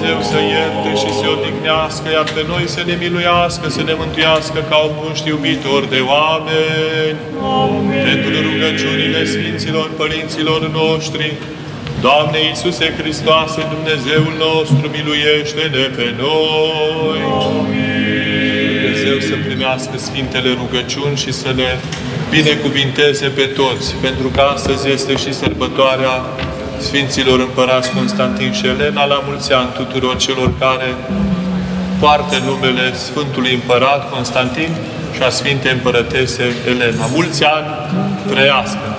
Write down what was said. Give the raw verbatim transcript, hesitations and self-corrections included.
Dumnezeu să ierte și să odihnească, iar pe noi să ne miluiască, să ne mântuiască ca un bun și iubitor de oameni. Amin. Pentru rugăciunile Sfinților Părinților noștri, Doamne Iisuse Hristoase, Dumnezeul nostru, miluiește-ne pe noi. Amin. Dumnezeu să primească Sfintele rugăciuni și să le binecuvinteze pe toți, pentru că astăzi este și sărbătoarea Sfinților Împărați Constantin și Elena, la mulți ani tuturor celor care poartă numele Sfântului Împărat Constantin și a Sfintei Împărătese Elena. Mulți ani trăiască!